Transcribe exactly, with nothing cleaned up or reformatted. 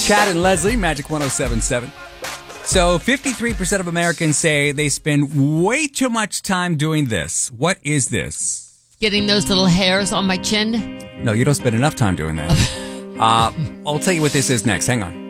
Chad and Leslie, Magic one oh seven point seven. So fifty-three percent of Americans say they spend way too much time doing this. What is this? Getting those little hairs on my chin. No, you don't spend enough time doing that. uh, I'll tell you what this is next. Hang on.